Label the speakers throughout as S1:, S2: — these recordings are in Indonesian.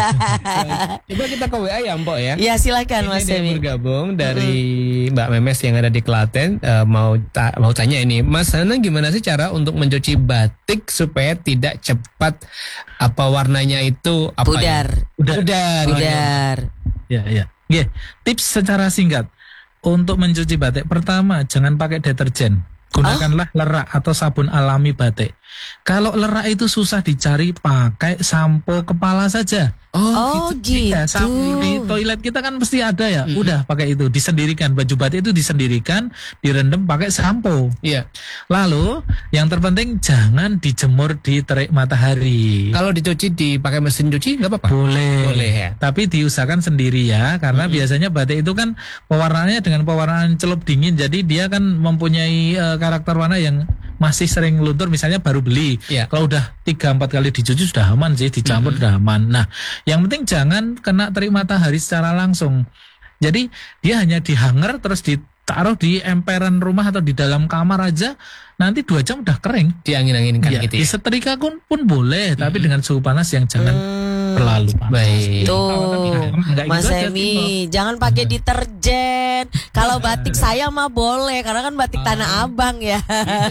S1: Coba kita ke WA ya Mpok ya.
S2: Ya silakan Mas
S1: Ini
S2: Semi.
S1: bergabung dari Mbak Memes yang ada di Klaten. Mau tanya ini, Mas Hanang gimana sih cara untuk mencuci batik supaya tidak cepat warnanya itu
S2: Pudar.
S1: Pudar.
S3: Ya. Tips secara singkat untuk mencuci batik. Pertama, jangan pakai deterjen. Gunakanlah lerak atau sabun alami batik. Kalau lerak itu susah dicari, pakai sampo kepala saja.
S2: Gitu.
S3: Ya, di toilet kita kan pasti ada ya. Udah pakai itu, disendirikan. Baju batik itu disendirikan, direndam pakai sampo.
S1: Iya.
S3: Lalu yang terpenting jangan dijemur di terik matahari.
S1: Kalau dicuci dipakai mesin cuci nggak apa-apa? Boleh ya.
S3: Tapi diusahakan sendiri ya, karena biasanya batik itu kan pewarnaannya dengan pewarnaan celup dingin, jadi dia kan mempunyai karakter warna yang masih sering luntur, misalnya baru beli.
S1: Iya.
S3: Kalau udah 3-4 kali dicuci sudah aman sih, dicampur sudah aman. Nah, yang penting jangan kena terik matahari secara langsung. Jadi dia hanya di hanger terus ditaruh di emperan rumah atau di dalam kamar aja, nanti 2 jam udah kering.
S1: Diangin-anginkan
S3: Ya,
S1: gitu ya.
S3: disetrika pun boleh, tapi dengan suhu panas yang jangan terlalu panas.
S1: Baik.
S2: Tuh,
S3: Enggak
S2: Mas
S3: gitu aja,
S2: Semi, jangan pakai deterjen. Kalau batik saya mah boleh, karena kan batik Tanah Abang ya.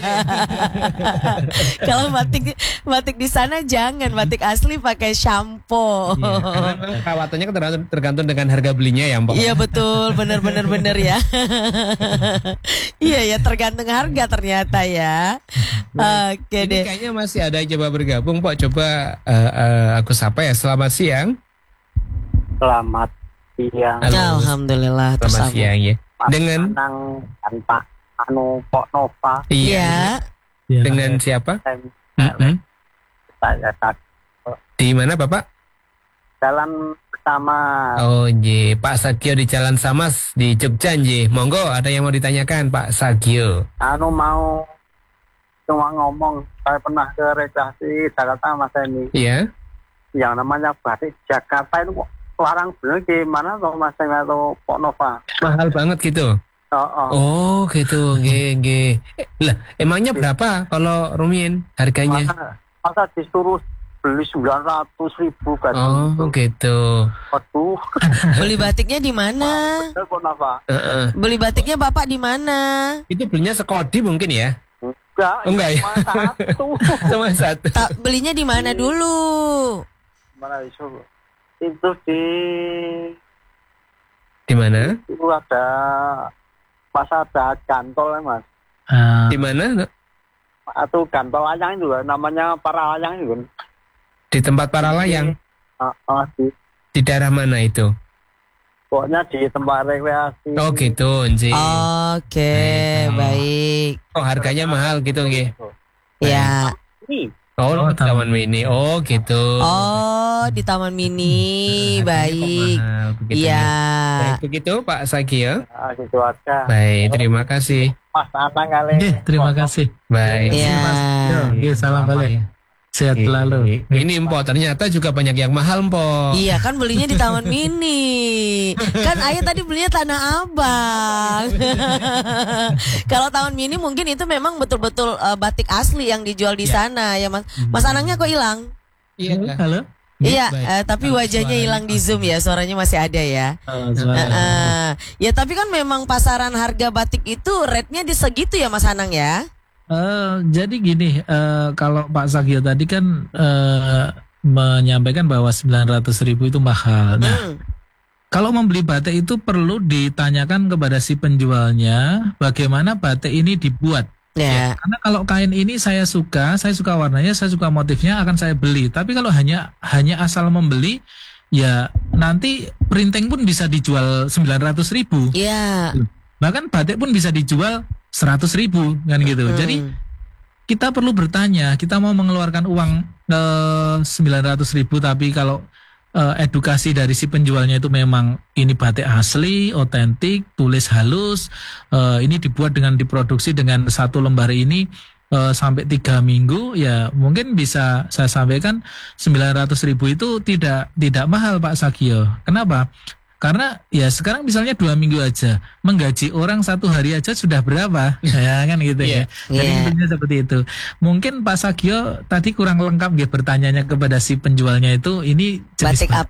S2: Kalau batik di sana jangan, batik asli pakai shampoo.
S1: Karena memang perawatannya kan tergantung dengan harga belinya ya Mpok.
S2: Iya betul, bener ya. Iya ya, tergantung harga ternyata ya. Oke
S1: Ini
S2: deh.
S1: kayaknya masih ada yang coba bergabung Pok. Coba aku sapa ya. Selamat siang.
S4: Selamat siang.
S1: Halo.
S2: Alhamdulillah.
S1: Selamat
S2: tersambung.
S1: siang ya.
S4: Mas
S1: Dengan
S4: Anang dan Pak Pok Nova.
S2: Iya.
S3: Ya.
S1: Dengan siapa?
S4: Saya tadi
S1: Di mana Bapak?
S4: jalan bersama.
S1: Oh J, Pak Sagio di Jalan Samas di Jogja J. Monggo, ada yang mau ditanyakan Pak Sagio.
S4: Mau cuma ngomong, saya pernah ke rekreasi Jakarta Mas ini.
S1: Iya.
S4: Yang namanya batik Jakarta itu kok larang bener gimana tuh Mas Eni atau Pok Nova?
S1: Mahal banget gitu. Oh gitu, G. Lah, emangnya berapa kalau Rumin harganya?
S4: Masa disuruh beli 900.000 batik.
S1: Oh gitu.
S4: Waduh.
S2: Beli batiknya di mana?
S4: Bener Pok Nova.
S2: Beli batiknya Bapak di mana?
S1: Itu belinya sekodi mungkin ya?
S4: Enggak
S1: ya?
S4: cuma satu.
S1: Cuma satu.
S2: Belinya di mana dulu?
S4: Mana itu
S1: Di mana?
S4: itu ada ada gantol ya Mas.
S1: Di mana?
S4: Atau gantol layang itu namanya para layang itu.
S1: Di tempat para layang. Di daerah mana itu?
S4: Pokoknya di tempat rekreasi.
S1: Oh gitu, Nji.
S2: Oke, baik.
S1: Oh harganya mahal gitu, Nji.
S2: Ya.
S1: Oh, Taman Mini. Oh gitu.
S2: Oh, di Taman Mini. Baik. Iya.
S1: Baik, begitu Pak Sagio.
S4: Gitu aja.
S1: Baik, terima kasih.
S4: Mas Anang kali.
S3: Terima kasih.
S1: Baik.
S3: Iya, salam balik. Sehat selalu.
S1: Ini Mpok, ternyata juga banyak yang mahal Mpok.
S2: Iya kan belinya di Taman Mini. Kan Ayah tadi belinya Tanah Abang. Kalau Taman Mini mungkin itu memang betul-betul batik asli yang dijual di sana ya Mas. Mas Anangnya kok hilang?
S1: Iya.
S3: Halo.
S2: Iya, tapi wajahnya hilang di Zoom ya, suaranya masih ada ya. Ya tapi kan memang pasaran harga batik itu rate-nya di segitu ya Mas Anang ya.
S3: Jadi gini, kalau Pak Sagio tadi kan menyampaikan bahwa 900.000 itu mahal. Nah, kalau membeli batik itu perlu ditanyakan kepada si penjualnya bagaimana batik ini dibuat.
S2: Ya.
S3: Karena kalau kain ini saya suka warnanya, saya suka motifnya, akan saya beli. Tapi kalau hanya asal membeli, ya nanti printing pun bisa dijual 900.000.
S2: Iya.
S3: Bahkan batik pun bisa dijual 100.000 kan gitu. Jadi kita perlu bertanya, kita mau mengeluarkan uang 900.000, tapi kalau edukasi dari si penjualnya itu memang ini batik asli, otentik, tulis halus, ini dibuat dengan diproduksi dengan satu lembar ini sampai 3 minggu, ya mungkin bisa saya sampaikan 900.000 itu tidak mahal Pak Sagio. Kenapa? Karena ya sekarang misalnya 2 minggu aja menggaji orang 1 hari aja sudah berapa, ya kan gitu ya. Jadi intinya seperti itu. Mungkin Pak Sagio tadi kurang lengkap ya bertanyanya kepada si penjualnya itu ini jenis
S2: batik